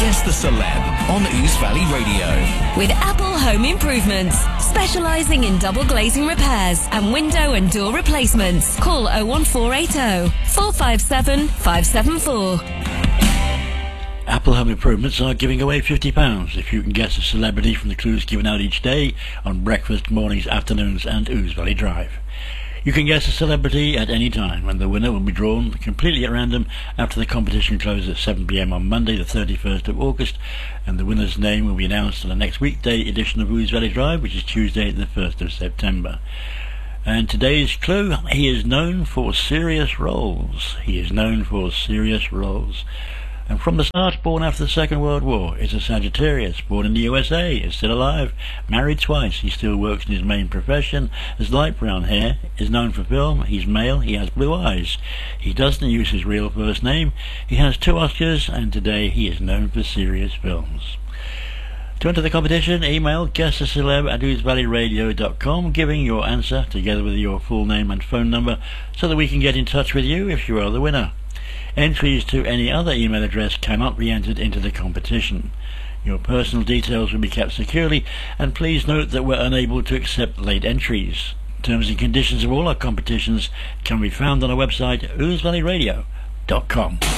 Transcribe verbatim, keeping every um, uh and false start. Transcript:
Guess the Celeb on Ouse Valley Radio. With Apple Home Improvements, specialising in double glazing repairs and window and door replacements. Call oh one four eight oh, four five seven, five seven four. Apple Home Improvements are giving away fifty pounds if you can guess a celebrity from the clues given out each day on breakfast, mornings, afternoons and Ouse Valley Drive. You can guess a celebrity at any time, and the winner will be drawn completely at random after the competition closes at seven p m on Monday the thirty-first of August, and the winner's name will be announced on the next weekday edition of Ouse Valley Drive, which is Tuesday the first of September. And today's clue: he is known for serious roles. He is known for serious roles. And from the start, born after the Second World War, is a Sagittarius, born in the U S A, is still alive, married twice, he still works in his main profession, has light brown hair, is known for film, he's male, he has blue eyes. He doesn't use his real first name, he has two Oscars, and today he is known for serious films. To enter the competition, email guess the celeb at ouse valley radio dot com, giving your answer together with your full name and phone number so that we can get in touch with you if you are the winner. Entries to any other email address cannot be entered into the competition. Your personal details will be kept securely, and please note that we're unable to accept late entries. Terms and conditions of all our competitions can be found on our website ouse valley radio dot com.